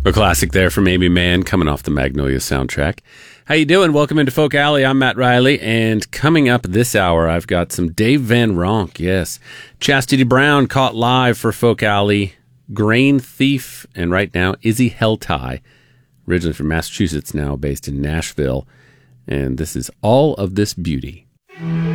A classic there from Amy Mann, coming off the Magnolia soundtrack. How you doing? Welcome into Folk Alley. I'm Matt Riley, and coming up this hour, I've got some Dave Van Ronk, yes. Chastity Brown caught live for Folk Alley, Grain Thief, and right now, Izzy Helltie, originally from Massachusetts, now based in Nashville. And this is All of This Beauty.